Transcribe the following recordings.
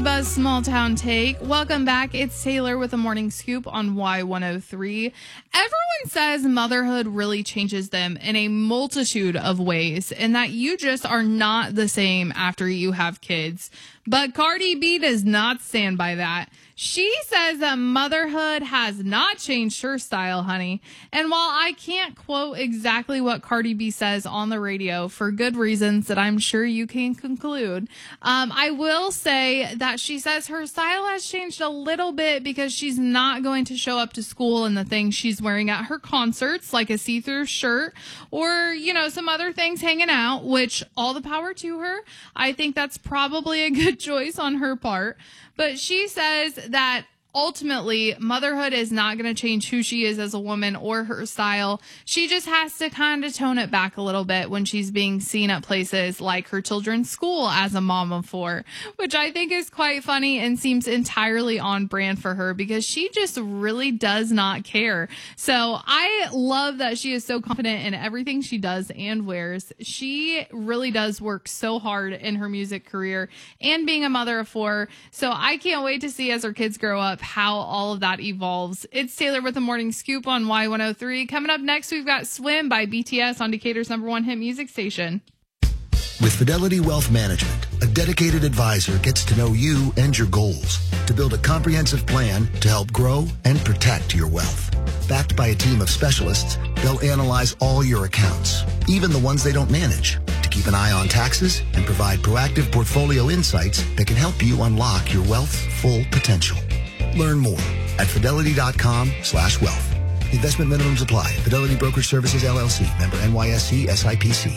Buzz Small Town Take. Welcome back. It's Taylor with a morning scoop on Y103. Everyone says motherhood really changes them in a multitude of ways and that you just are not the same after you have kids. But Cardi B does not stand by that. She says that motherhood has not changed her style, honey. And while I can't quote exactly what Cardi B says on the radio for good reasons that I'm sure you can conclude, I will say that she says her style has changed a little bit because she's not going to show up to school in the things she's wearing at her concerts, like a see-through shirt or, you know, some other things hanging out, which all the power to her. I think that's probably a good choice on her part. But she says that ultimately, motherhood is not going to change who she is as a woman or her style. She just has to kind of tone it back a little bit when she's being seen at places like her children's school as a mom of four, which I think is quite funny and seems entirely on brand for her because she just really does not care. So I love that she is so confident in everything she does and wears. She really does work so hard in her music career and being a mother of four. So I can't wait to see as her kids grow up how all of that evolves. It's Taylor with the Morning Scoop on Y103. Coming up next, we've got Swim by BTS on Decatur's #1 hit music station. With Fidelity Wealth Management, a dedicated advisor gets to know you and your goals to build a comprehensive plan to help grow and protect your wealth. Backed by a team of specialists, they'll analyze all your accounts, even the ones they don't manage, to keep an eye on taxes and provide proactive portfolio insights that can help you unlock your wealth's full potential. Learn more at fidelity.com/wealth. Investment minimums apply. Fidelity Brokerage Services, LLC. Member NYSE SIPC.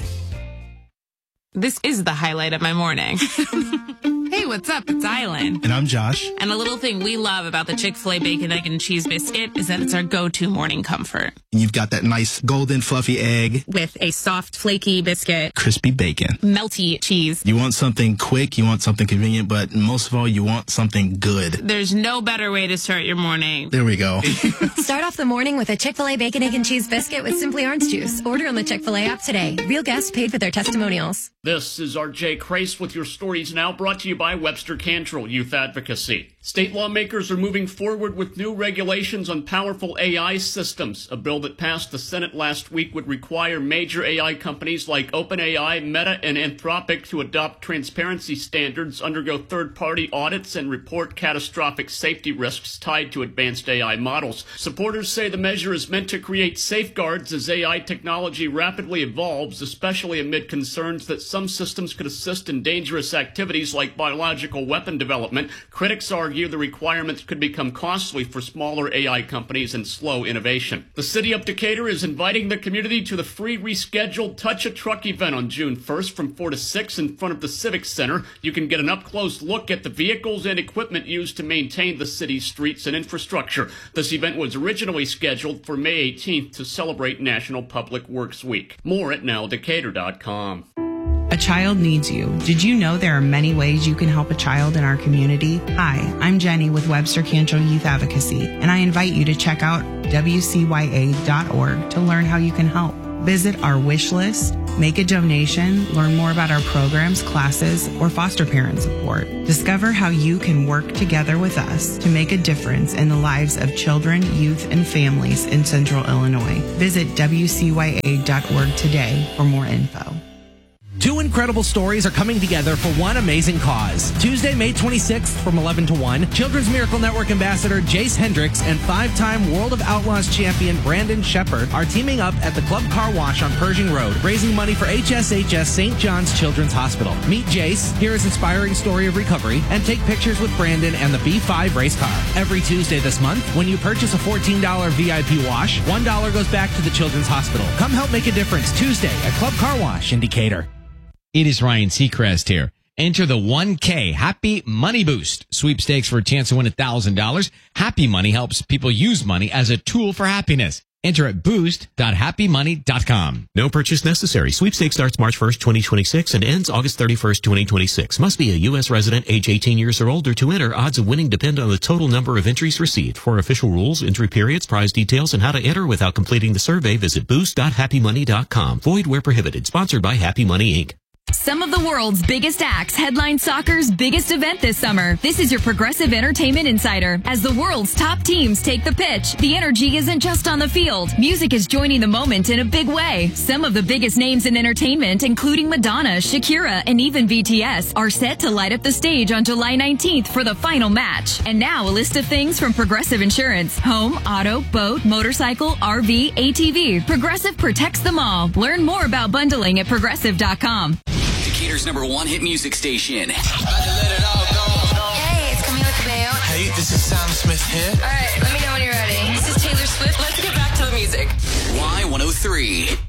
This is the highlight of my morning. Hey, what's up? It's Island. And I'm Josh. And a little thing we love about the Chick-fil-A Bacon, Egg, and Cheese Biscuit is that it's our go-to morning comfort. And you've got that nice golden fluffy egg. With a soft, flaky biscuit. Crispy bacon. Melty cheese. You want something quick, you want something convenient, but most of all, you want something good. There's no better way to start your morning. There we go. Start off the morning with a Chick-fil-A Bacon, Egg, and Cheese Biscuit with Simply Orange Juice. Order on the Chick-fil-A app today. Real guests paid for their testimonials. This is RJ Crace with your stories now, brought to you by Webster Cantrell Youth Advocacy. State lawmakers are moving forward with new regulations on powerful AI systems. A bill that passed the Senate last week would require major AI companies like OpenAI, Meta, and Anthropic to adopt transparency standards, undergo third-party audits, and report catastrophic safety risks tied to advanced AI models. Supporters say the measure is meant to create safeguards as AI technology rapidly evolves, especially amid concerns that some systems could assist in dangerous activities like biological weapon development. Critics argue the requirements could become costly for smaller AI companies and slow innovation. The city of Decatur is inviting the community to the free rescheduled Touch a Truck event on June 1st from 4 to 6 in front of the Civic Center. You can get an up-close look at the vehicles and equipment used to maintain the city's streets and infrastructure. This event was originally scheduled for May 18th to celebrate National Public Works Week. More at nowdecatur.com. A child needs you. Did you know there are many ways you can help a child in our community? Hi, I'm Jenny with Webster Cantrell Youth Advocacy, and I invite you to check out WCYA.org to learn how you can help. Visit our wish list, make a donation, learn more about our programs, classes, or foster parent support. Discover how you can work together with us to make a difference in the lives of children, youth, and families in Central Illinois. Visit WCYA.org today for more info. Two incredible stories are coming together for one amazing cause. Tuesday, May 26th from 11 to 1, Children's Miracle Network Ambassador Jace Hendricks and 5-time World of Outlaws champion Brandon Shepard are teaming up at the Club Car Wash on Pershing Road, raising money for HSHS St. John's Children's Hospital. Meet Jace, hear his inspiring story of recovery, and take pictures with Brandon and the B5 race car. Every Tuesday this month, when you purchase a $14 VIP wash, $1 goes back to the Children's Hospital. Come help make a difference Tuesday at Club Car Wash in Decatur. It is Ryan Seacrest here. Enter the 1K Happy Money Boost sweepstakes for a chance to win $1,000. Happy Money helps people use money as a tool for happiness. Enter at boost.happymoney.com. No purchase necessary. Sweepstakes starts March 1st, 2026 and ends August 31st, 2026. Must be a U.S. resident, age 18 years or older to enter. Odds of winning depend on the total number of entries received. For official rules, entry periods, prize details, and how to enter without completing the survey, visit boost.happymoney.com. Void where prohibited. Sponsored by Happy Money, Inc. Some of the world's biggest acts headline soccer's biggest event this summer. This is your Progressive Entertainment Insider. As the world's top teams take the pitch, the energy isn't just on the field. Music is joining the moment in a big way. Some of the biggest names in entertainment, including Madonna, Shakira, and even BTS, are set to light up the stage on July 19th for the final match. And now a list of things from Progressive Insurance. Home, auto, boat, motorcycle, RV, ATV. Progressive protects them all. Learn more about bundling at Progressive.com. Decatur's #1 hit music station. Hey, it's Camila Cabello. Hey, this is Sam Smith here. All right, let me know when you're ready. This is Taylor Swift. Let's get back to the music. Y103.